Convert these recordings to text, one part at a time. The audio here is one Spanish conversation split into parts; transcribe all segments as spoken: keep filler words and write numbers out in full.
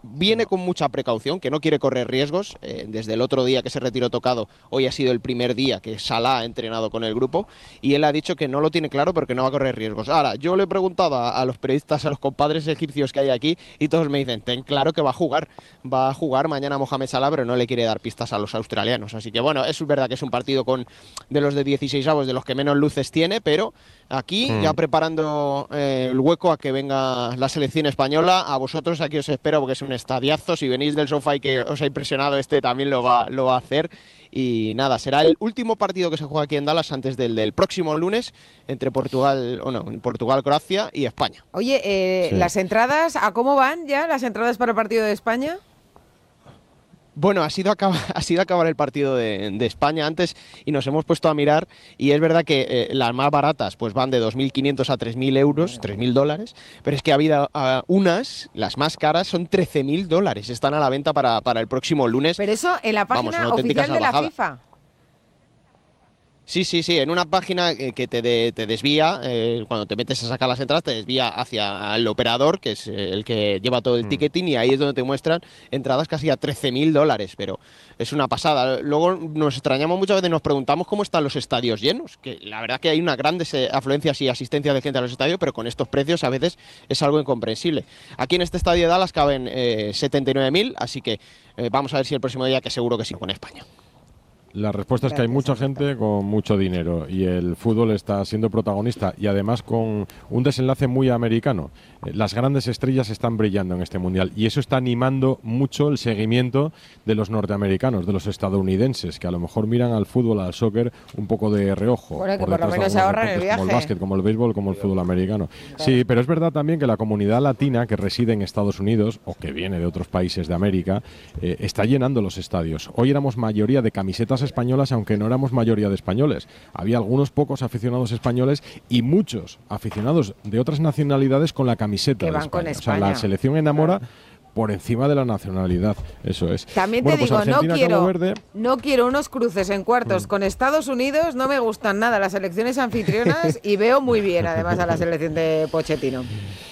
viene con mucha precaución, que no quiere correr riesgos. Eh, desde el otro día que se retiró tocado, hoy ha sido el primer día que Salah ha entrenado con el grupo y él ha dicho que no lo tiene claro porque no va a correr riesgos. Ahora, yo le he preguntado a, a los periodistas, a los compadres egipcios que hay aquí y todos me dicen, ten claro que va a jugar, va a jugar mañana Mohamed Salah, pero no le quiere dar pistas a los australianos. Así que bueno, es verdad que es un partido con de los de dieciséis avos, de los que menos luces tiene, pero aquí mm. ya preparando eh, el hueco a que venga la selección española. A vosotros aquí os espero porque es un estadiazo. Si venís del sofá y que os ha impresionado este, también lo va, lo va a hacer. Y nada, será el último partido que se juega aquí en Dallas antes del, del próximo lunes entre Portugal, o no, Portugal, Croacia y España. Oye, eh, sí. ¿las entradas, a cómo van ya las entradas para el partido de España? Bueno, ha sido, acabar, ha sido acabar el partido de, de España antes y nos hemos puesto a mirar y es verdad que eh, las más baratas pues van de dos mil quinientos a tres mil euros, tres mil dólares, pero es que ha habido uh, unas, las más caras, son trece mil dólares, están a la venta para, para el próximo lunes. Pero eso en la página Vamos, oficial de la FIFA. Sí, sí, sí, en una página que te, de, te desvía, eh, cuando te metes a sacar las entradas, te desvía hacia el operador, que es el que lleva todo el mm. ticketing, y ahí es donde te muestran entradas casi a trece mil dólares, pero es una pasada. Luego nos extrañamos muchas veces, nos preguntamos cómo están los estadios llenos, que la verdad que hay una gran afluencia y asistencia de gente a los estadios, pero con estos precios a veces es algo incomprensible. Aquí en este estadio de Dallas caben eh, setenta y nueve mil, así que eh, vamos a ver si el próximo día, que seguro que sí, con España. La respuesta es que hay mucha gente con mucho dinero y el fútbol está siendo protagonista y además con un desenlace muy americano. Las grandes estrellas están brillando en este mundial y eso está animando mucho el seguimiento de los norteamericanos, de los estadounidenses, que a lo mejor miran al fútbol, al soccer, un poco de reojo. Bueno, que por, por lo menos se ahorran el viaje. Como el básquet, como el béisbol, como el fútbol americano. Claro. Sí, pero es verdad también que la comunidad latina que reside en Estados Unidos o que viene de otros países de América eh, está llenando los estadios. Hoy éramos mayoría de camisetas españolas, aunque no éramos mayoría de españoles. Había algunos pocos aficionados españoles y muchos aficionados de otras nacionalidades con la camiseta que de van España. con España. O sea, la selección enamora claro. por encima de la nacionalidad. Eso es. También bueno, te digo, pues no quiero, Verde, no quiero unos cruces en cuartos mm. con Estados Unidos, no me gustan nada las selecciones anfitrionas y veo muy bien además a la selección de Pochettino.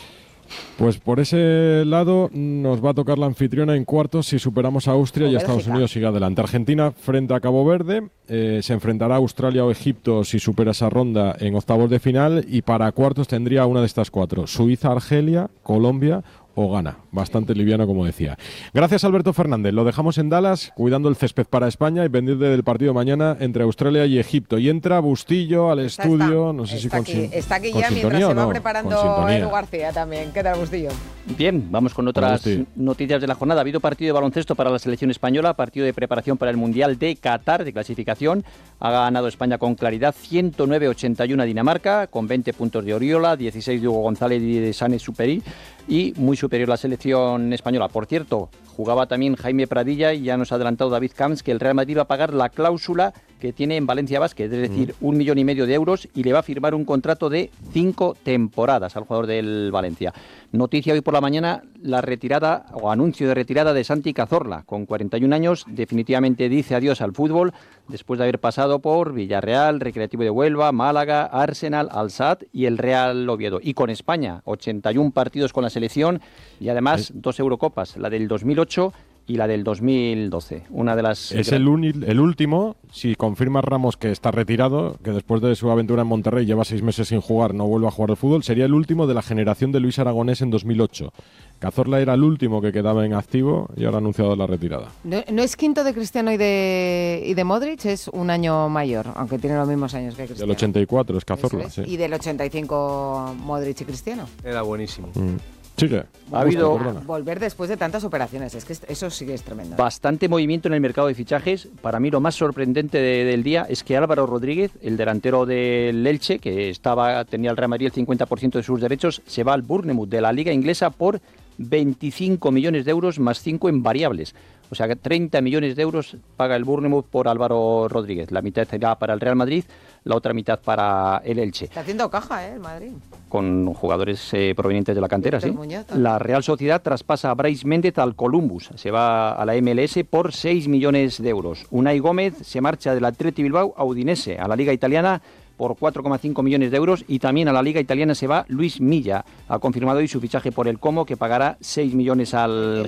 Pues por ese lado nos va a tocar la anfitriona en cuartos si superamos a Austria o y Estados Unidos sigue adelante. Argentina frente a Cabo Verde, eh, se enfrentará a Australia o Egipto si supera esa ronda en octavos de final y para cuartos tendría una de estas cuatro, Suiza, Argelia, Colombia o Ghana. Bastante liviano, como decía. Gracias, Alberto Fernández. Lo dejamos en Dallas, cuidando el césped para España y pendiente del partido mañana entre Australia y Egipto. Y entra Bustillo al está, estudio, está, no sé está si aquí, con Está aquí con ya mientras se va no, preparando Edu García también. ¿Qué tal, Bustillo? Bien, vamos con otras noticias de la jornada. Ha habido partido de baloncesto para la selección española, partido de preparación para el Mundial de Qatar, de clasificación. Ha ganado España con claridad ciento nueve a ochenta y uno a Dinamarca, con veinte puntos de Oriola, dieciséis de Hugo González y de Sané Superi, y muy superior la selección española. Por cierto, jugaba también Jaime Pradilla y ya nos ha adelantado David Camps que el Real Madrid va a pagar la cláusula que tiene en Valencia Basket, es decir, mm. un millón y medio de euros, y le va a firmar un contrato de cinco temporadas al jugador del Valencia. Noticia hoy por la mañana, la retirada o anuncio de retirada de Santi Cazorla, con cuarenta y un años, definitivamente dice adiós al fútbol, después de haber pasado por Villarreal, Recreativo de Huelva, Málaga, Arsenal, Al-Sadd y el Real Oviedo. Y con España, ochenta y uno partidos con la selección y además es... dos Eurocopas, la del dos mil ocho y la del dos mil doce. Una de las es el, uni, el último, si confirma Ramos que está retirado, que después de su aventura en Monterrey lleva seis meses sin jugar, no vuelve a jugar al fútbol, sería el último de la generación de Luis Aragonés en dos mil ocho. Cazorla era el último que quedaba en activo y ahora ha anunciado la retirada. ¿No, no es quinto de Cristiano y de, y de Modric? Es un año mayor, aunque tiene los mismos años que Cristiano. Del ochenta y cuatro es Cazorla, es. sí. Y del ochenta y cinco Modric y Cristiano. Era buenísimo. Mm. Sigue. Ha habido volver después de tantas operaciones, es que eso sí que es tremendo. Bastante movimiento en el mercado de fichajes. Para mí lo más sorprendente de, del día es que Álvaro Rodríguez, el delantero del Elche, que estaba tenía el Real Madrid el cincuenta por ciento de sus derechos, se va al Bournemouth de la Liga Inglesa por veinticinco millones de euros más cinco en variables. O sea que treinta millones de euros paga el Bournemouth por Álvaro Rodríguez. La mitad será para el Real Madrid, la otra mitad para el Elche. Está haciendo caja, ¿eh? El Madrid. Con jugadores eh, provenientes de la cantera, sí. Muñoz, la Real Sociedad traspasa a Brais Méndez al Columbus. Se va a la M L S por seis millones de euros. Unai Gómez se marcha del Athletic Bilbao a Udinese, a la Liga Italiana, por cuatro coma cinco millones de euros, y también a la Liga Italiana se va Luis Milla. Ha confirmado hoy su fichaje por el Como, que pagará seis millones al